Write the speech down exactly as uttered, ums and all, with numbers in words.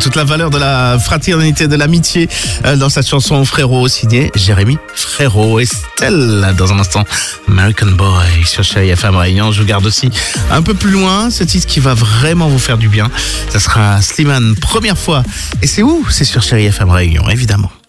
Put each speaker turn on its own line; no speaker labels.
toute la valeur de la fraternité, de l'amitié euh, dans cette chanson Frérot, signé Jérémy Frérot. Estelle, dans un instant, American Boy sur Chérie F M Réunion. Je vous garde aussi un peu plus loin ce titre qui va vraiment vous faire du bien. Ça sera Slimane, première fois. Et c'est où? C'est sur Chérie F M Réunion, évidemment.